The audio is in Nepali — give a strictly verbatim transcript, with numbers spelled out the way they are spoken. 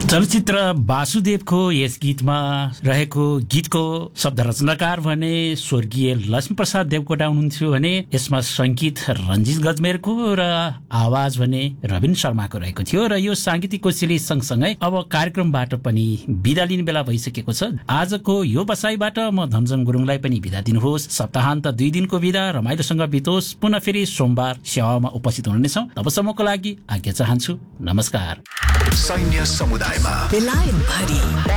चलचित्र वासुदेवको यस गीतमा रहेको गीतको शब्द रचनाकार भने स्वर्गीय लक्ष्मीप्रसाद देवकोटा हुनुहुन्थ्यो भने यसमा संगीत रञ्जित गजमेरको र आवाज भने रविन शर्माको रहेको थियो। र यो सांगीतिक कोसेली सँगसँगै अब कार्यक्रमबाट पनि बिदा लिने बेला भइसकेको छ। आजको यो बसाइबाट म धनजन गुरुङलाई पनि बिदा दिनुहोस्। सप्ताहान्त दुई दिनको बिदा रमाइलोसँग बितोस्। पुनः फेरि सोमबार सेवामा उपस्थित हुनेछौँ। तबसम्मको लागि आज्ञा चाहन्छु। नमस्कार। सैन्य समुदायमा बेलायत भरि